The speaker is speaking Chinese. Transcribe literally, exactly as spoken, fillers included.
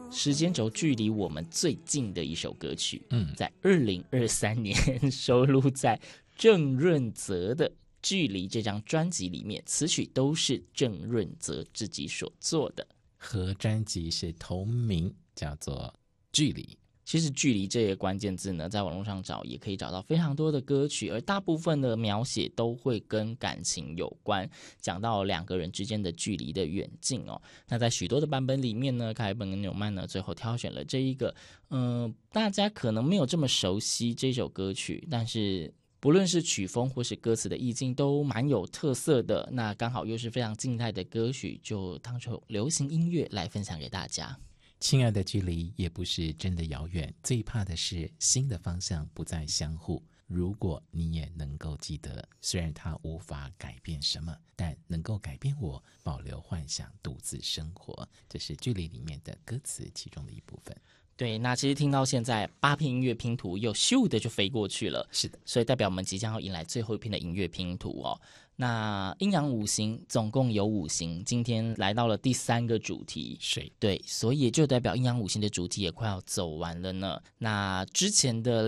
时间轴距离我们最近的一首歌曲， 嗯， 在二零二三年收录在郑润泽的《距离》这张专辑里面，词曲都是郑润泽自己所做的， 和专辑是同名，叫做《距离》。 其实距离这个关键字呢，在网络上找也可以找到非常多的歌曲，而大部分的描写都会跟感情有关，讲到两个人之间的距离的远近哦。那在许多的版本里面呢，凯本跟纽曼呢最后挑选了这一个，嗯、呃，大家可能没有这么熟悉这首歌曲，但是不论是曲风或是歌词的意境都蛮有特色的。那刚好又是非常静态的歌曲，就当成流行音乐来分享给大家。 亲爱的，距离也不是真的遥远，最怕的是心的方向不再相互。如果你也能够记得，虽然它无法改变什么，但能够改变我保留幻想，独自生活。这是距离里面的歌词其中的一部分。 对，那其实听到现在八片音乐拼图又咻的就飞过去了， 是的， 所以代表我们即将要迎来最后一片的音乐拼图哦。那阴阳五行总共有五行，今天来到了第三个主题水， 对，所以就代表阴阳五行的主题也快要走完了呢。那之前的